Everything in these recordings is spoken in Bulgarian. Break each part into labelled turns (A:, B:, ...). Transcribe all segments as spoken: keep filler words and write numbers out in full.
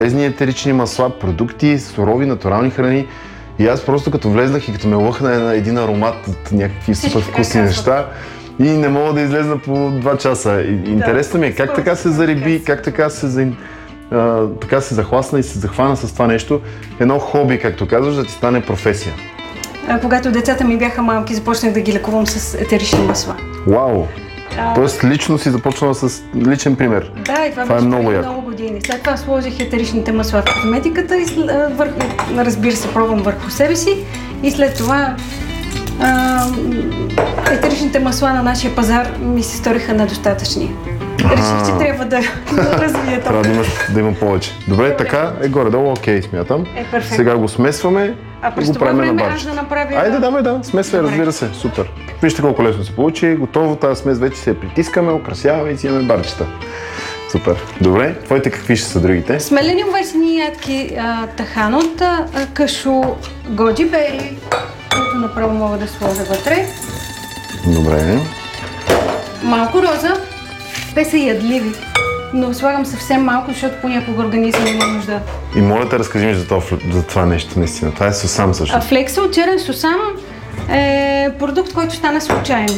A: полезни етерични масла, продукти, сурови, натурални храни. И аз просто като влезнах и като ме лъхна един аромат от някакви супер вкусни неща и не мога да излезна по два часа. Интересно ми е как така се зариби, как така се, за, а, така се захласна и се захвана с това нещо. Едно хоби, както казваш, да ти стане професия.
B: А, когато децата ми бяха малки, започнах да ги лекувам с етерични масла.
A: Вау!
B: А...
A: Тоест лично си започнала с личен пример.
B: Да, и това,
A: това
B: беше
A: е много,
B: много години. След това сложих етеричните масла в козметиката и върху, разбира се, пробвам върху себе си и след това а, етеричните масла на нашия пазар ми се сториха недостатъчни. Реших, че трябва да, да развия това.
A: Трябва да, имаш, да има повече. Добре, Добре. така е горе-долу окей, смятам.
B: Е, перфектно.
A: Сега го смесваме
B: а
A: и го правим на барчета.
B: аз да направя...
A: Айде, давай, да, смесвай, разбира се, супер. Вижте колко лесно се получи, готово, тази смес вече се притискаме, украсяваме и си имаме барчета. Супер. Добре, твоите какви ще са другите?
B: Смелени овесени ядки тахан от кашу годжи бери, които направо мога да сложа вътре.
A: Добре.
B: Малко роза. Те са ядливи, но слагам съвсем малко, защото понякога организъм има нужда.
A: И моля те, разкажи ми за това, за това нещо наистина. Това е сусам също.
B: А флекса от черен сусам е продукт, който стана случайно.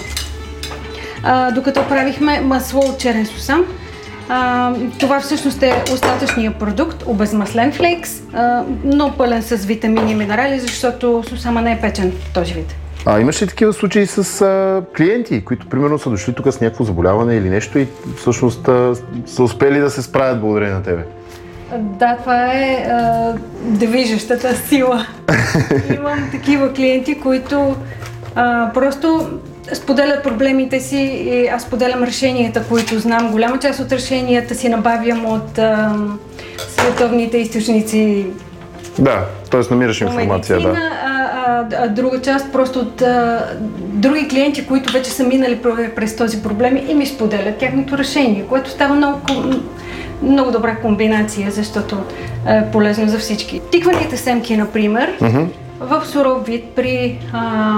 B: А, докато правихме масло от черен сусам, а, това всъщност е остатъчният продукт, обезмаслен флекс, а, но пълен с витамини и минерали, защото сусама не е печен в този вид.
A: А имаш ли такива случаи с а, клиенти, които примерно са дошли тук с някакво заболяване или нещо и всъщност а, са успели да се справят благодарение на тебе?
B: Да, това е а, движещата сила. Имам такива клиенти, които а, просто споделят проблемите си и аз споделям решенията, които знам. Голяма част от решенията си набавям от а, световните източници.
A: Да, т.е. намираш информация,
B: медицина,
A: да.
B: А, а друга част просто от а, други клиенти, които вече са минали през този проблем и ми споделят тяхното решение, което става много, много добра комбинация, защото е полезно за всички. Тикваните семки, например, mm-hmm. в суров вид при, а,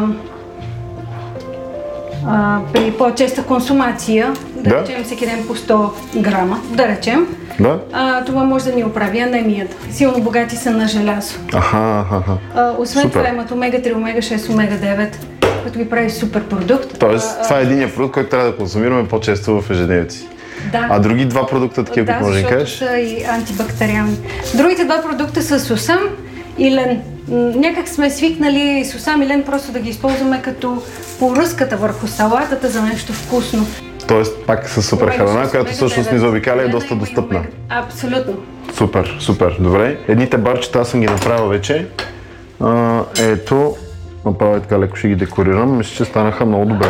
B: а, при по-честа консумация, да, да речем всеки ден по сто грама, да речем,
A: да?
B: А, това може да ни оправи анемията. Силно богати са на желязо.
A: Аха, аха.
B: А, освен
A: супер.
B: Това имат омега три, омега шест, омега девет, който ги прави супер продукт.
A: Тоест,
B: а,
A: това е единият продукт, който трябва да консумираме по-често в ежедневието си.
B: Да.
A: А други два продукта, такива,
B: да,
A: които може да кажеш?
B: Да, защото са и антибактериални. Другите два продукта са сусам и лен. Някак сме свикнали сусам и лен просто да ги използваме като поръската върху салатата за нещо вкусно.
A: Тоест пак с супер храна, която всъщност ни заобикаля и е доста достъпна.
B: Абсолютно.
A: Супер, супер. Добре. Едните барчета аз съм ги направил вече. А, ето, направя така леко ще ги декорирам. Мисля, че станаха много добре.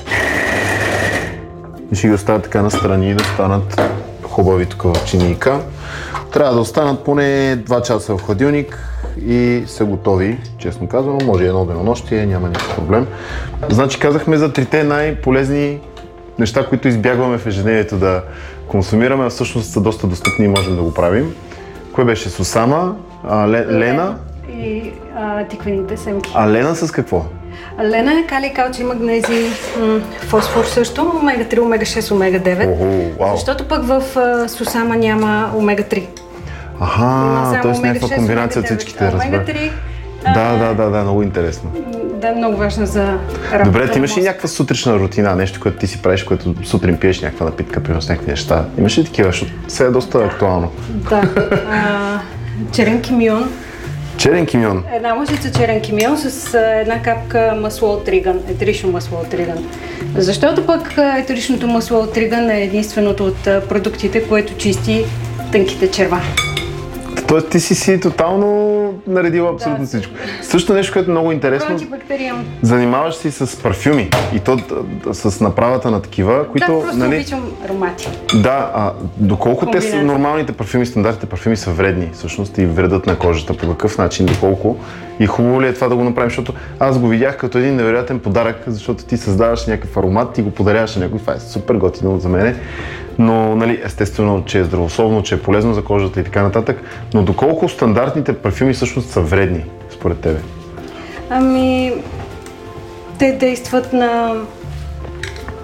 A: И ще ги оставя така настрани да станат хубави тук в чинийка. Трябва да останат поне два часа в хладилник и са готови, честно казвам. Може едно денонощие, няма никакъв проблем. Значи казахме за трите най-полезни неща, които избягваме в ежедневието да консумираме, а всъщност са доста достъпни и можем да го правим. Кое беше? Сусама, а, Лена
B: и а, тиквените семки.
A: А Лена с какво?
B: Лена е калий, калций, магнезий, м- фосфор също, омега три, омега шест, омега девет.
A: Охо, вау.
B: Защото пък в а, сусама няма омега три.
A: Аха, т.е. някаква комбинация от всичките, разбира.
B: омега три.
A: Да, да, да, да, много интересно.
B: Да, много важно за работа.
A: Добре, ти имаш ли някаква сутрична рутина, нещо, което ти си правиш, което сутрин пиеш някаква напитка, примерно с някакви неща? Имаш ли такива, защото сега е доста актуално?
B: Да, а, черен кимион.
A: Черен кимион?
B: Една лъжица черен кимион с а, една капка масло от риган, етерично масло от риган. Защото пък етеричното масло от риган е единственото от а, продуктите, което чисти тънките черва.
A: Тоест ти си си тотално наредила абсолютно
B: да,
A: всичко. Също нещо, което е много интересно.
B: Антибактериално.
A: Занимаваш си с парфюми и то с направата на такива, които...
B: Да, просто нали... обичам аромати.
A: Да, а доколко те са, нормалните парфюми, стандартните парфюми са вредни всъщност и вредят на кожата, по какъв начин, доколко и хубаво ли е това да го направим, защото аз го видях като един невероятен подарък, защото ти създаваш някакъв аромат, ти го подаряваш на някой, това е супер готино за мене. Но нали, естествено, че е здравословно, че е полезно за кожата и така нататък, но доколко стандартните парфюми всъщност са вредни, според тебе?
B: Ами, те действат на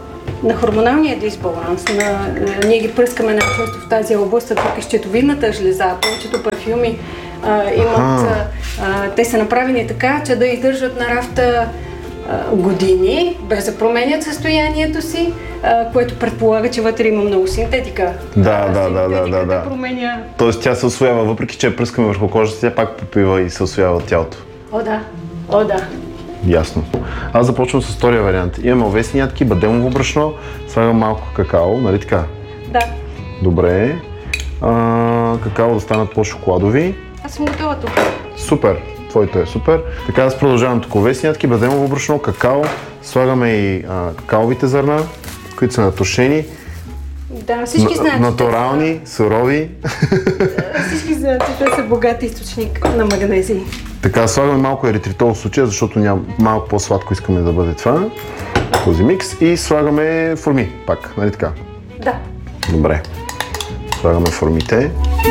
B: на хормоналния дисбаланс. На, ние ги пръскаме най-често в тази област, а тук е щитовидната жлеза. Повечето парфюми а, имат... А, те са направени така, че да издържат на рафта а, години, без да променят състоянието си, а, което предполага, че вътре има много синтетика.
A: Да, да, да, да, да, да.
B: Променя...
A: Тоест тя се усвоява, въпреки че я пръскаме върху кожата, тя пак попива и се усвоява от тялото.
B: О, да. О, да.
A: Ясно. Аз започвам с втория вариант. Имаме овесни ядки, бадемово брашно, слагам малко какао, нали така?
B: Да.
A: Добре. А, какао да станат по-шоколадови.
B: Аз съм готова тук.
A: Супер. Твоето е супер. Така, аз продължавам тук овесни ядки, бадемово брашно, какао. Слагаме и а, какаовите зърна, които са натушени.
B: Да, всички знаят.
A: Натурални, сурови.
B: Всички знаят, че те са богат източник на магнезий.
A: Така, слагаме малко еритритол в случая, защото няма, малко по-сладко искаме да бъде това. Този микс. И слагаме форми пак, нали така?
B: Да.
A: Добре. Слагаме формите.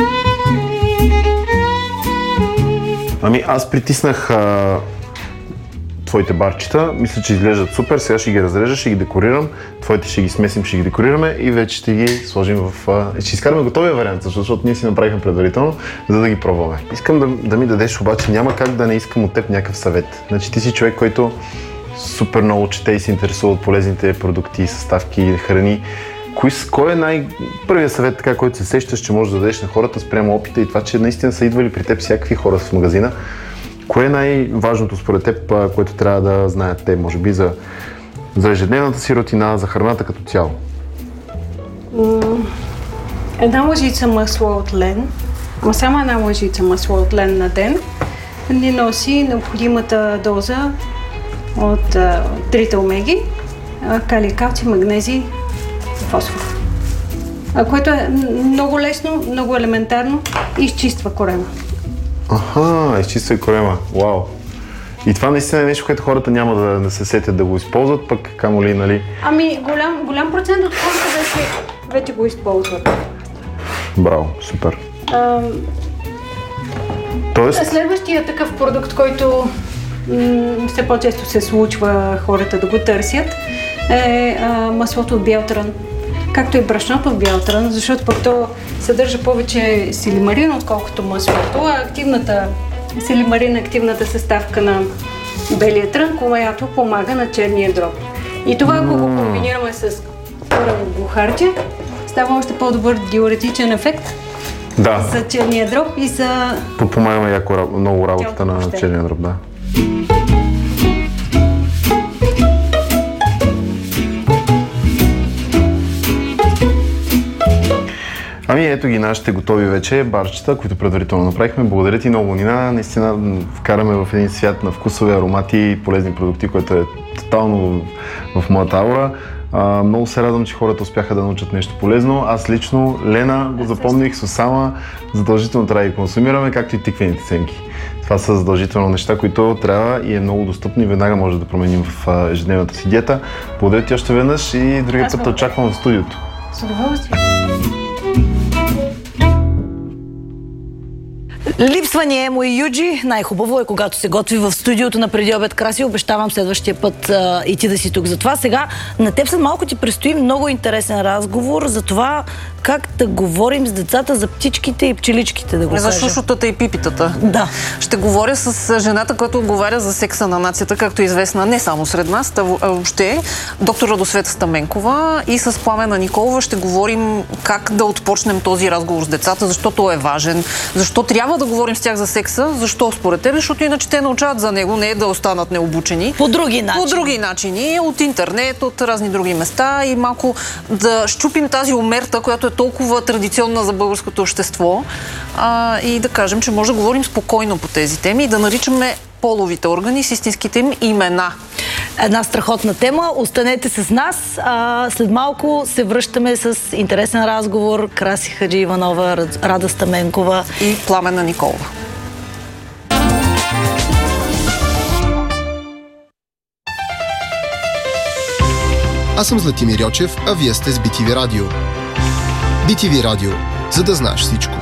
A: Ами аз притиснах а, твоите барчета. Мисля, че изглеждат супер. Сега ще ги разрежа, ще ги декорирам. Твоите ще ги смесим, ще ги декорираме и вече ще ги сложим в... А... Ще изкараме готовия вариант, защото ние си направихме предварително, за да ги пробваме. Искам да, да ми дадеш, обаче няма как да не искам от теб някакъв съвет. Значи ти си човек, който супер много чете и се интересува от полезните продукти, съставки, храни. Кой, кой е най-първият съвет, така, който се сещаш, че можеш да дадеш на хората спрямо опита и това, че наистина са идвали при теб всякакви хора в магазина? Кое е най-важното според теб, което трябва да знаят те, може би, за, за ежедневната си рутина, за храната като цяло?
B: Една лъжица масло от лен, ама само една лъжица масло от лен на ден ни носи необходимата доза от а, трите омеги, калий, калци, магнезий, фосфор. А, което е много лесно, много елементарно и изчиства корема.
A: Аха, изчиства и корема. Вау! И това наистина е нещо, което хората няма да, да се сетят да го използват, пък камо ли, нали?
B: Ами, голям, голям процент от хората вече, вече го използват.
A: Браво, супер. А, Тоест...
B: Следващия такъв продукт, който м- все по-често се случва хората да го търсят, е а, маслото от бял трън. Както и брашното от бял трън, защото пък то съдържа повече силимарин, отколкото маслото, а активната силимарин е активната съставка на белия трън, която помага на черния дроб. И това, ако го комбинираме с корево бухарче, става още по-добър диуретичен ефект
A: да.
B: За черния дроб и за...
A: Подпомагаме яко много работата на въобще. Черния дроб, да. Ами ето ги нашите готови вече барчета, които предварително направихме. Благодаря ти много, Нина. Наистина вкараме в един свят на вкусови аромати и полезни продукти, което е тотално в моята аура. А, много се радвам, че хората успяха да научат нещо полезно. Аз лично, Лена, го запомних, Сусама, задължително трябва да ги консумираме, както и тиквените семки. Това са задължително неща, които трябва и е много достъпно и веднага може да променим в ежедневната си диета. Благодаря ти още веднъж и другия път очаквам в студиото.
B: С удоволствие.
C: Липсва ни Емо и Юджи. Най-хубаво е, когато се готви в студиото на Преди обед. Краси, обещавам следващия път а, и ти да си тук. Затова сега на теб след малко ти предстои много интересен разговор за това как да говорим с децата за птичките и пчеличките, да го
D: за
C: кажа.
D: За шушотата и пипитата.
C: Да.
D: Ще говоря с жената, която отговаря за секса на нацията, както е известна не само сред нас, а въобще, доктор Радосвета Стаменкова, и с Пламена Николова ще говорим как да отпочнем този разговор с децата, защото е важен, защо трябва да говорим с тях за секса, защо според теб, защото иначе те научават за него, не е да останат необучени.
C: По други начини.
D: По други начини, от интернет, от разни други места и малко да щупим тази омерта, която е толкова традиционна за българското общество, а, и да кажем, че може да говорим спокойно по тези теми и да наричаме половите органи с истинските им имена.
C: Една страхотна тема. Останете с нас. А, след малко се връщаме с интересен разговор. Краси Хаджииванова, Рада Стаменкова
D: и Пламена Николова.
E: Аз съм Златимир Йочев, а вие сте с Би Ти Ви Радио. Би Ти Ви Радио, за да знаеш всичко.